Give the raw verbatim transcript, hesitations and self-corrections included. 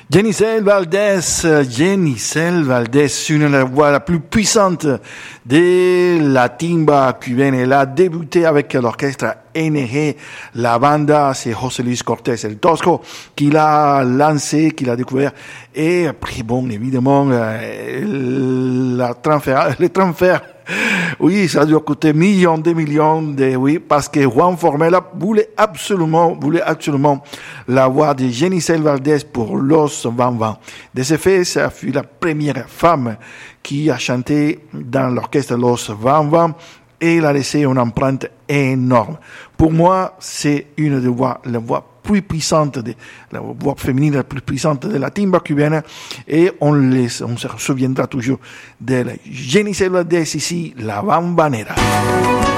Genicel Valdés, Genicel Valdés, une des voix la plus puissante de la timba cubaine. Elle a débuté avec l'orchestre N G, la banda, c'est José Luis Cortés El Tosco qui l'a lancé, qui l'a découvert. Et après, bon, évidemment, euh, la transfert, le transfert, oui, ça a dû coûter millions de millions de, oui, parce que Juan Formella voulait absolument, voulait absolument la voix de Genicel Valdés pour Los Van Van. De ce fait, ça fut la première femme qui a chanté dans l'orchestre Los Van Van et il a laissé une empreinte énorme. Pour moi, c'est une des voix, la voix plus puissante, de, la voix féminine la plus puissante de la timba cubaine, et on, les, on se souviendra toujours de Genicel Valdés ici, la Bambanera.